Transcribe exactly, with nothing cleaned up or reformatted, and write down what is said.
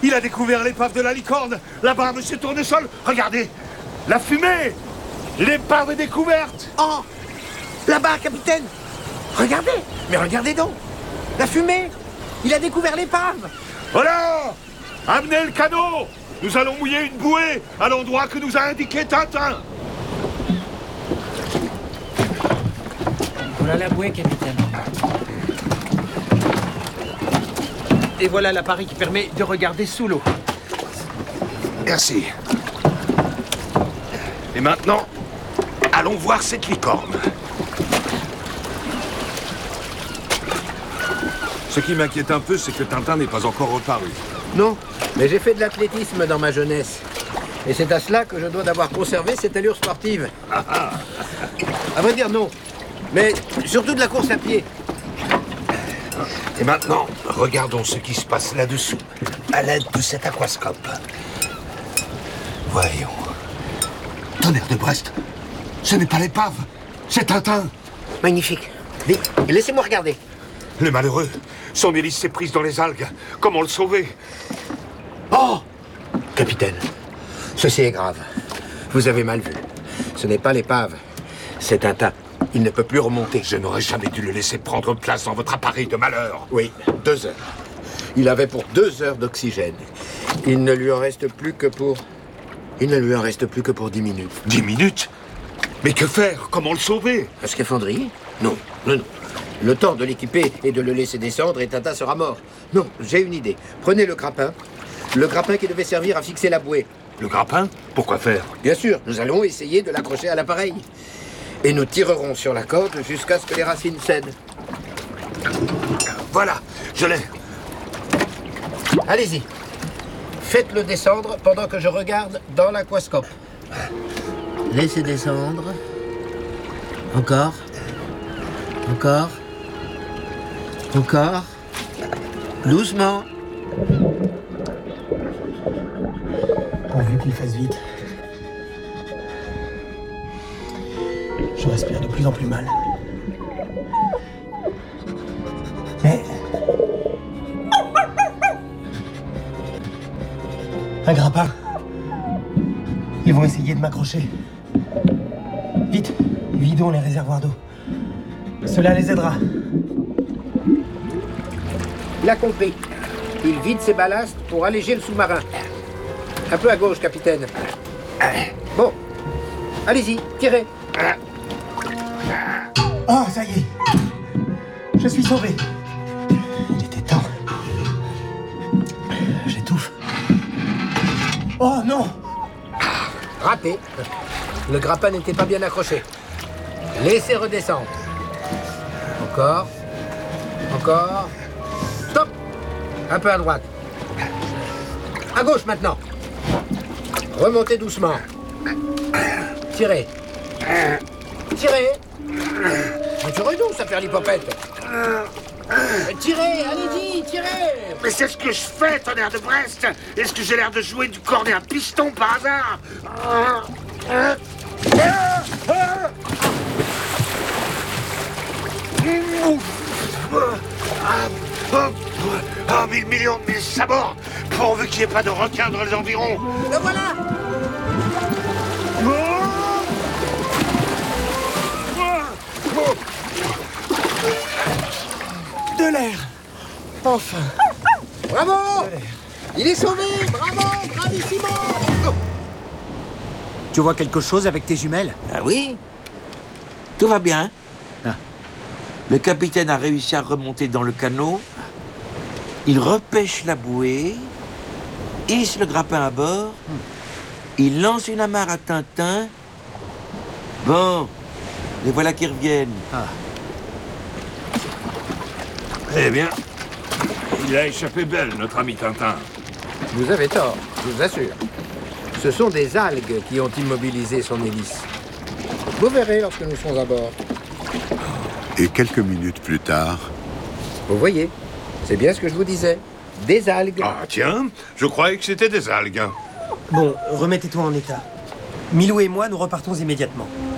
Il a découvert l'épave de la licorne. Là-bas, monsieur Tournesol, regardez. La fumée. L'épave est découverte. Oh, là-bas, capitaine. Regardez. Mais regardez donc. La fumée. Il a découvert l'épave. Voilà. Amenez le canot. Nous allons mouiller une bouée à l'endroit que nous a indiqué Tintin. Voilà la bouée, capitaine. Et voilà l'appareil qui permet de regarder sous l'eau. Merci. Et maintenant, allons voir cette licorne. Ce qui m'inquiète un peu, c'est que Tintin n'est pas encore reparu. Non, mais j'ai fait de l'athlétisme dans ma jeunesse. Et c'est à cela que je dois d'avoir conservé cette allure sportive. À vrai dire, non. Mais surtout de la course à pied. Et maintenant, regardons ce qui se passe là-dessous, à l'aide de cet aquascope. Voyons. Tonnerre de Brest, ce n'est pas l'épave, c'est Tintin. Magnifique. Vite, laissez-moi regarder. Le malheureux, son hélice s'est prise dans les algues. Comment le sauver? Oh! Capitaine, ceci est grave. Vous avez mal vu. Ce n'est pas l'épave, c'est Tintin. Il ne peut plus remonter. Je n'aurais jamais dû le laisser prendre place dans votre appareil de malheur. Oui, deux heures. Il avait pour deux heures d'oxygène. Il ne lui en reste plus que pour... Il ne lui en reste plus que pour dix minutes. Dix minutes? Mais que faire? Comment le sauver? Un scaphandrier? Non, non, non. Le temps de l'équiper et de le laisser descendre et Tintin sera mort. Non, j'ai une idée. Prenez le grappin. Le grappin qui devait servir à fixer la bouée. Le grappin? Pourquoi faire? Bien sûr, nous allons essayer de l'accrocher à l'appareil. Et nous tirerons sur la corde jusqu'à ce que les racines cèdent. Voilà, je l'ai. Allez-y. Faites-le descendre pendant que je regarde dans l'aquascope. Laissez descendre. Encore. Encore. Encore. Doucement. Pourvu qu'il fasse vite. Je respire de plus en plus mal. Mais... Un grappin. Ils vont essayer de m'accrocher. Vite, vidons les réservoirs d'eau. Cela les aidera. Il a compris. Il vide ses ballasts pour alléger le sous-marin. Un peu à gauche, capitaine. Bon. Allez-y, tirez. Oh, ça y est. Je suis sauvé. Il était temps. J'étouffe. Oh non! Raté. Le grappin n'était pas bien accroché. Laissez redescendre. Encore. Encore. Stop. Un peu à droite. À gauche maintenant. Remontez doucement. Tirez. Tirez. Mais tu redouces à faire l'hypopète. Tirez, allez-y, tirez. Mais c'est ce que je fais, tonnerre de Brest. Est-ce que j'ai l'air de jouer du cornet à piston par hasard? Ah, mille millions de mille sabords, pourvu qu'il n'y ait pas de requins dans les environs. Le voilà. De l'air. Enfin. Bravo. Il est sauvé. Bravo, bravissimo. Tu vois quelque chose avec tes jumelles? Ah oui? Tout va bien. Ah. Le capitaine a réussi à remonter dans le canot. Il repêche la bouée, hisse le grappin à bord, il lance une amarre à Tintin. Bon, les voilà qui reviennent. Ah. Eh bien, il a échappé belle, notre ami Tintin. Vous avez tort, je vous assure. Ce sont des algues qui ont immobilisé son hélice. Vous verrez lorsque nous serons à bord. Et quelques minutes plus tard... Vous voyez, c'est bien ce que je vous disais. Des algues. Ah tiens, je croyais que c'était des algues. Bon, remettez-toi en état. Milou et moi, nous repartons immédiatement.